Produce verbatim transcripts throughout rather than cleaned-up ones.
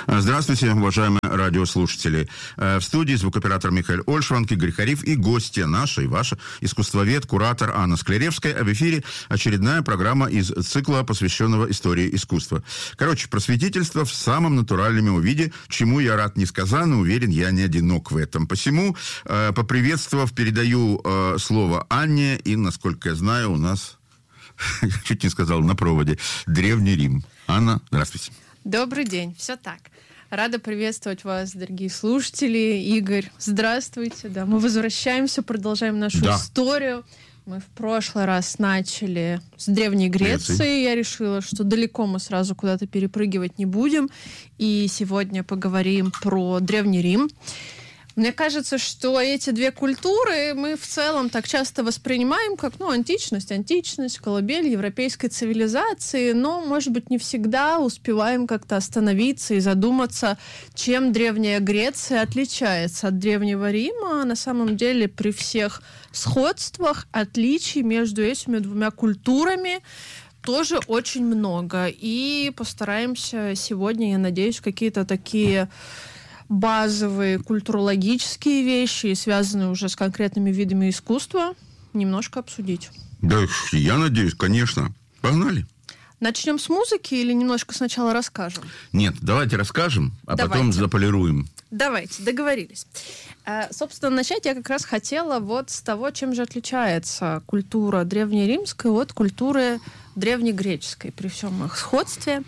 Здравствуйте, уважаемые радиослушатели. В студии звукооператор Михаил Ольшванг, Игорь Хариф и гостья наша и ваша, искусствовед, куратор Анна Скляревская. А в эфире очередная программа из цикла, посвященного истории искусства. Короче, просветительство в самом натуральном его виде, чему я рад несказанно, уверен, я не одинок в этом. Посему, поприветствовав, передаю слово Анне, и, насколько я знаю, у нас, чуть не сказал, на проводе, Древний Рим. Анна, здравствуйте. Добрый день, все так. Рада приветствовать вас, дорогие слушатели. Игорь, здравствуйте. Да, мы возвращаемся, продолжаем нашу да. историю. Мы в прошлый раз начали с Древней Греции. Греции. Я решила, что далеко мы сразу куда-то перепрыгивать не будем. И сегодня поговорим про Древний Рим. Мне кажется, что эти две культуры мы в целом так часто воспринимаем как, ну, античность, античность, колыбель европейской цивилизации, но, может быть, не всегда успеваем как-то остановиться и задуматься, чем Древняя Греция отличается от Древнего Рима. На самом деле, при всех сходствах, отличий между этими двумя культурами тоже очень много. И постараемся сегодня, я надеюсь, какие-то такие базовые культурологические вещи, связанные уже с конкретными видами искусства, немножко обсудить. Да, я надеюсь, конечно. Погнали. Начнем с музыки или немножко сначала расскажем? Нет, давайте расскажем, а давайте. Потом заполируем. Давайте, договорились. Собственно, начать я как раз хотела вот с того, чем же отличается культура древнеримская от культуры древнегреческой. При всем их сходстве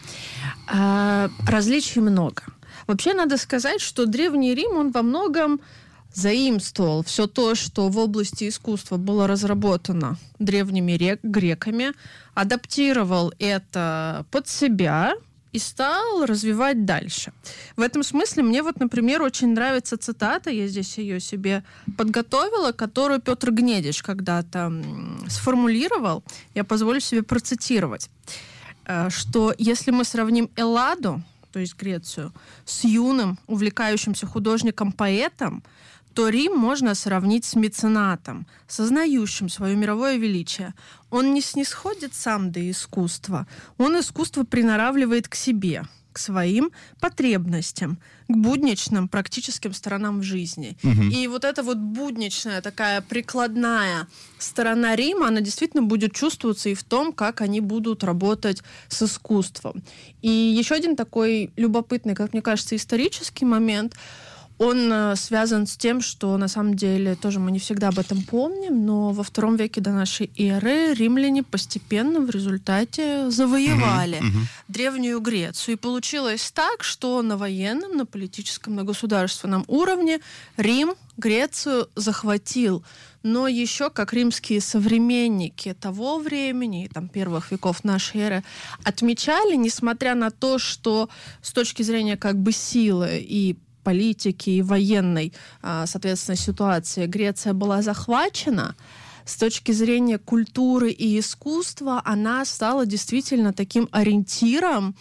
различий много. Вообще, надо сказать, что Древний Рим, он во многом заимствовал все то, что в области искусства было разработано древними греками, адаптировал это под себя и стал развивать дальше. В этом смысле мне вот, например, очень нравится цитата, я здесь ее себе подготовила, которую Петр Гнедич когда-то сформулировал, я позволю себе процитировать, что если мы сравним Элладу, то есть Грецию, с юным, увлекающимся художником-поэтом, то Рим можно сравнить с меценатом, сознающим свое мировое величие. Он не снисходит сам до искусства, он искусство приноравливает к себе, к своим потребностям, к будничным практическим сторонам в жизни. Угу. И вот эта вот будничная, такая прикладная сторона Рима, она действительно будет чувствоваться и в том, как они будут работать с искусством. И еще один такой любопытный, как мне кажется, исторический момент, он э, связан с тем, что на самом деле тоже мы не всегда об этом помним, но во втором веке до нашей эры римляне постепенно в результате завоевали mm-hmm. Mm-hmm. Древнюю Грецию. И получилось так, что на военном, на политическом, на государственном уровне Рим Грецию захватил. Но еще как римские современники того времени, там, первых веков нашей эры, отмечали, несмотря на то, что с точки зрения как бы силы и политики и военной, соответственно, ситуации Греция была захвачена, с точки зрения культуры и искусства она стала действительно таким ориентиром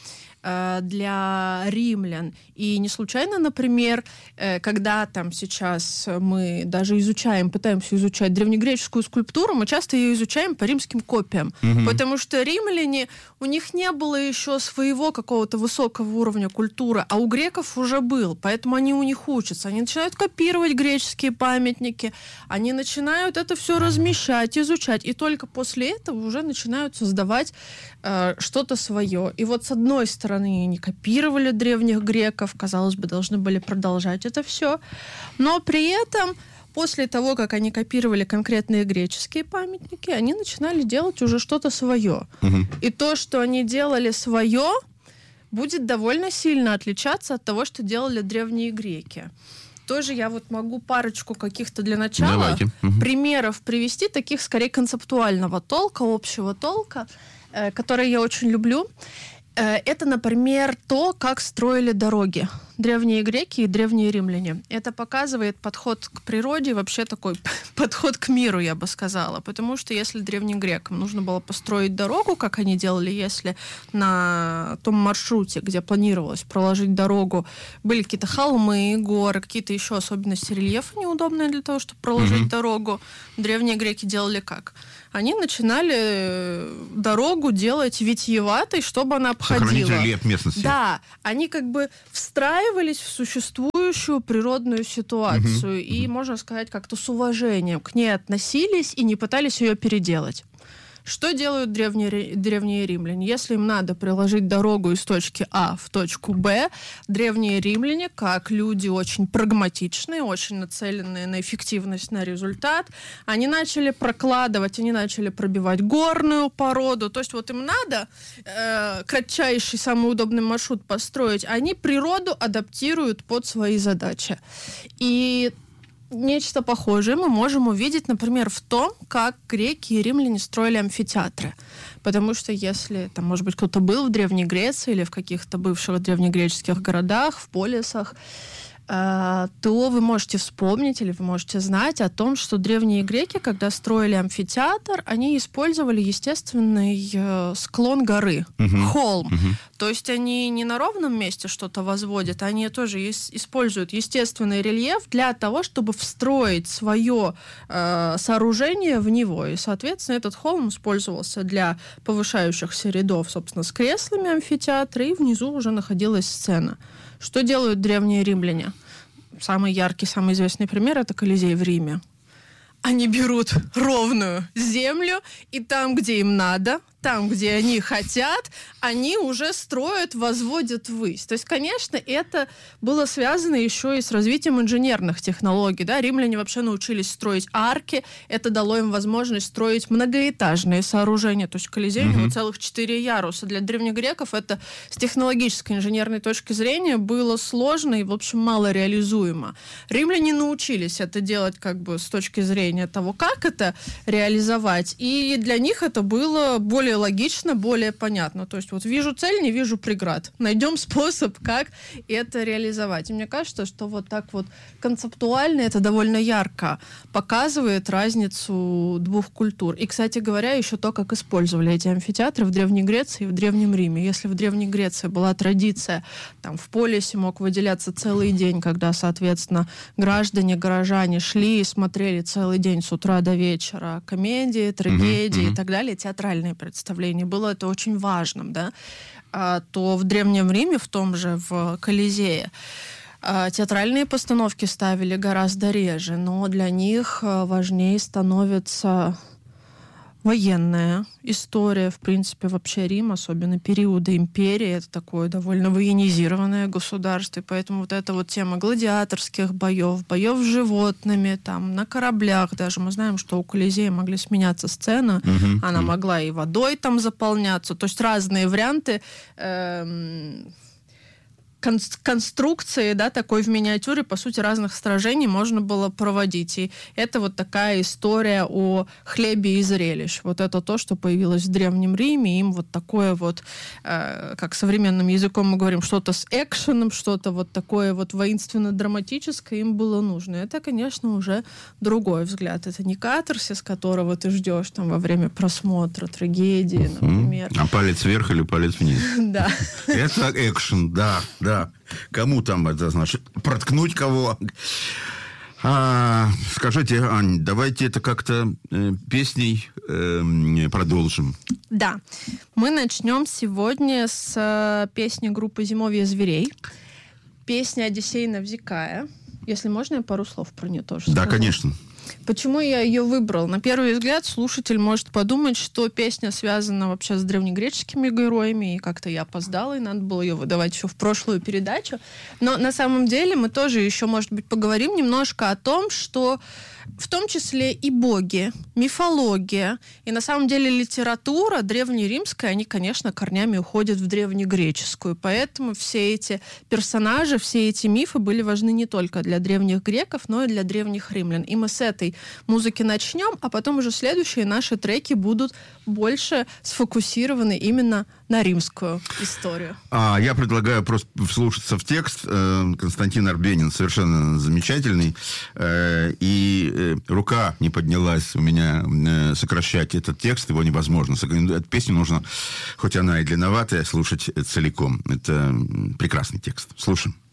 для римлян. И не случайно, например, когда там сейчас мы даже изучаем, пытаемся изучать древнегреческую скульптуру, мы часто ее изучаем по римским копиям. Угу. Потому что римляне, у них не было еще своего какого-то высокого уровня культуры, а у греков уже был. Поэтому они у них учатся. Они начинают копировать греческие памятники, они начинают это все размещать, изучать. И только после этого уже начинают создавать э, что-то свое. И вот с одной стороны, они копировали древних греков, казалось бы, должны были продолжать это все. Но при этом, после того, как они копировали конкретные греческие памятники, они начинали делать уже что-то свое. Угу. И то, что они делали свое, будет довольно сильно отличаться от того, что делали древние греки. Тоже я вот могу парочку каких-то для начала угу. примеров привести, таких скорее концептуального толка, общего толка, э, которые я очень люблю. Это, например, то, как строили дороги древние греки и древние римляне. Это показывает подход к природе, вообще такой подход к миру, я бы сказала. Потому что если древним грекам нужно было построить дорогу, как они делали, если на том маршруте, где планировалось проложить дорогу, были какие-то холмы, горы, какие-то еще особенности рельефа неудобные для того, чтобы проложить mm-hmm. дорогу, древние греки делали как? Они начинали дорогу делать витиеватой, чтобы она обходила. Сохранить рельеф местности. Да, они как бы встраивались в существующую природную ситуацию uh-huh. и, uh-huh. можно сказать, как-то с уважением к ней относились и не пытались ее переделать. Что делают древние, древние римляне? Если им надо проложить дорогу из точки А в точку Б, древние римляне, как люди очень прагматичные, очень нацеленные на эффективность, на результат, они начали прокладывать, они начали пробивать горную породу. То есть вот им надо э, кратчайший, самый удобный маршрут построить, они природу адаптируют под свои задачи. И нечто похожее мы можем увидеть, например, в том, как греки и римляне строили амфитеатры. Потому что если, там, может быть, кто-то был в Древней Греции или в каких-то бывших древнегреческих городах, в полисах, то вы можете вспомнить или вы можете знать о том, что древние греки, когда строили амфитеатр, они использовали естественный склон горы, uh-huh. холм. Uh-huh. То есть они не на ровном месте что-то возводят, они тоже есть, используют естественный рельеф для того, чтобы встроить свое э, сооружение в него. И, соответственно, этот холм использовался для повышающихся рядов, собственно, с креслами амфитеатра, и внизу уже находилась сцена. Что делают древние римляне? Самый яркий, самый известный пример — это Колизей в Риме. Они берут ровную землю, и там, где им надо, там, где они хотят, они уже строят, возводят ввысь. То есть, конечно, это было связано еще и с развитием инженерных технологий. Да? Римляне вообще научились строить арки. Это дало им возможность строить многоэтажные сооружения. То есть Колизей, mm-hmm. у него целых четыре яруса. Для древних греков это с технологической инженерной точки зрения было сложно и, в общем, мало реализуемо. Римляне научились это делать как бы с точки зрения того, как это реализовать. И для них это было более логично, более понятно. То есть вот вижу цель, не вижу преград. Найдем способ, как это реализовать. И мне кажется, что вот так вот концептуально это довольно ярко показывает разницу двух культур. И, кстати говоря, еще то, как использовали эти амфитеатры в Древней Греции и в Древнем Риме. Если в Древней Греции была традиция, там в полисе мог выделяться целый день, когда, соответственно, граждане, горожане шли и смотрели целый день с утра до вечера комедии, трагедии mm-hmm. и так далее, театральные представления. Было это очень важным, да, а, то в Древнем Риме, в том же, в Колизее, а, театральные постановки ставили гораздо реже, но для них а, важнее становится военная история, в принципе, вообще Рим, особенно периода империи, это такое довольно военизированное государство, и поэтому вот эта вот тема гладиаторских боев, боев с животными, там, на кораблях даже, мы знаем, что у Колизея могли сменяться сцены, uh-huh, она uh-huh. могла и водой там заполняться, то есть разные варианты эм, конструкции, да, такой в миниатюре, по сути, разных сражений можно было проводить. И это вот такая история о хлебе и зрелищ. Вот это то, что появилось в Древнем Риме. Им вот такое вот, э, как современным языком мы говорим, что-то с экшеном, что-то вот такое вот воинственно-драматическое им было нужно. Это, конечно, уже другой взгляд. Это не катарсис, которого ты ждешь там во время просмотра трагедии, например. А палец вверх или палец вниз? Да. Это экшен, да, да. Да, кому там это значит? Проткнуть кого? А, скажите, Ань, давайте это как-то э, песней э, продолжим. Да, мы начнем сегодня с э, песни группы «Зимовье зверей». Песня «Одиссей Навзикая». Если можно, я пару слов про нее тоже Да, скажу. конечно. Почему я ее выбрал? На первый взгляд слушатель может подумать, что песня связана вообще с древнегреческими героями, и как-то я опоздала, и надо было ее выдавать еще в прошлую передачу. Но на самом деле мы тоже еще, может быть, поговорим немножко о том, что в том числе и боги, мифология. И на самом деле литература древнеримская, они, конечно, корнями уходят в древнегреческую. Поэтому все эти персонажи, все эти мифы были важны не только для древних греков, но и для древних римлян. И мы с этой музыки начнем, а потом уже следующие наши треки будут больше сфокусированы именно на римскую историю. А я предлагаю просто вслушаться в текст. Константин Арбенин совершенно замечательный. И рука не поднялась у меня сокращать этот текст. Его невозможно. Эту песню нужно, хоть она и длинноватая, слушать целиком. Это прекрасный текст. Слушаем.